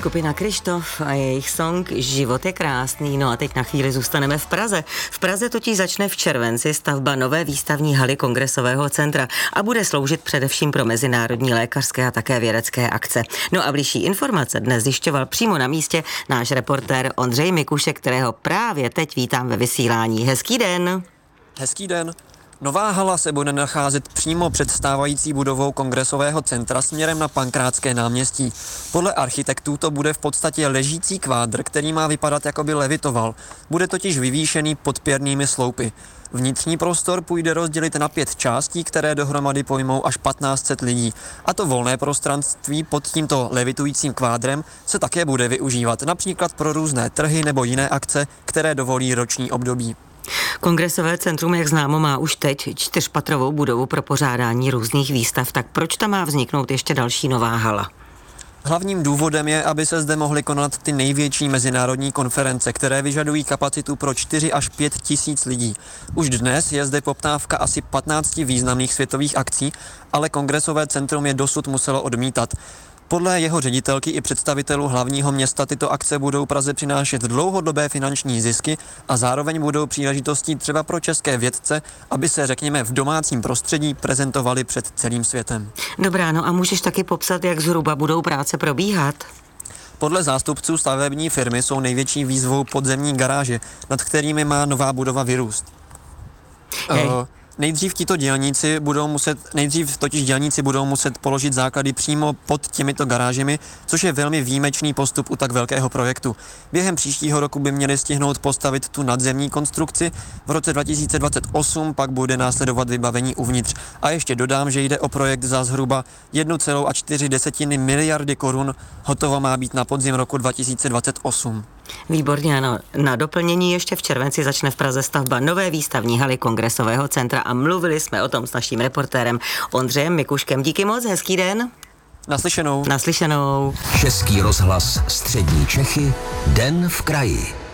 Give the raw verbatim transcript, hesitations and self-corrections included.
Skupina Kryštof a jejich song Život je krásný. No a teď na chvíli zůstaneme v Praze. V Praze totiž začne v červenci stavba nové výstavní haly Kongresového centra a bude sloužit především pro mezinárodní lékařské a také vědecké akce. No a bližší informace dnes zjišťoval přímo na místě náš reportér Ondřej Mikušek, kterého právě teď vítám ve vysílání. Hezký den. Hezký den. Nová hala se bude nacházet přímo před stávající budovou Kongresového centra směrem na Pankrátské náměstí. Podle architektů to bude v podstatě ležící kvádr, který má vypadat, jako by levitoval. Bude totiž vyvýšený podpěrnými sloupy. Vnitřní prostor půjde rozdělit na pět částí, které dohromady pojmou až patnáct set lidí. A to volné prostranství pod tímto levitujícím kvádrem se také bude využívat, například pro různé trhy nebo jiné akce, které dovolí roční období. Kongresové centrum, jak známo, má už teď čtyřpatrovou budovu pro pořádání různých výstav, tak proč tam má vzniknout ještě další nová hala? Hlavním důvodem je, aby se zde mohly konat ty největší mezinárodní konference, které vyžadují kapacitu pro čtyři až pět tisíc lidí. Už dnes je zde poptávka asi patnácti významných světových akcí, ale Kongresové centrum je dosud muselo odmítat. Podle jeho ředitelky i představitelů hlavního města tyto akce budou Praze přinášet dlouhodobé finanční zisky a zároveň budou příležitostí třeba pro české vědce, aby se, řekněme, v domácím prostředí prezentovali před celým světem. Dobrá, no a můžeš taky popsat, jak zhruba budou práce probíhat? Podle zástupců stavební firmy jsou největší výzvou podzemní garáže, nad kterými má nová budova vyrůst. Hej. Uh, Nejdřív tito dělníci budou muset, nejdřív totiž dělníci budou muset položit základy přímo pod těmito garážemi, což je velmi výjimečný postup u tak velkého projektu. Během příštího roku by měli stihnout postavit tu nadzemní konstrukci, v roce dva tisíce dvacet osm pak bude následovat vybavení uvnitř. A ještě dodám, že jde o projekt za zhruba jedna celá čtyři miliardy korun, hotovo má být na podzim roku dva tisíce dvacet osm. Výborně, ano. Na doplnění ještě v červenci začne v Praze stavba nové výstavní haly Kongresového centra a mluvili jsme o tom s naším reportérem Ondřejem Mikuškem. Díky moc, hezký den. Naslyšenou. Naslyšenou. Český rozhlas Střední Čechy, Den v kraji.